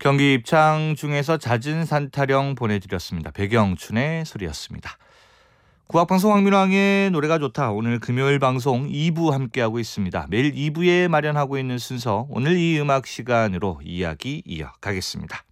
경기 입창 중에서 잦은 산타령 보내드렸습니다. 백영춘의 소리였습니다. 국악방송 황민왕의 노래가 좋다. 오늘 금요일 방송 2부 함께하고 있습니다. 매일 2부에 마련하고 있는 순서, 오늘 이 음악 시간으로 이야기 이어가겠습니다.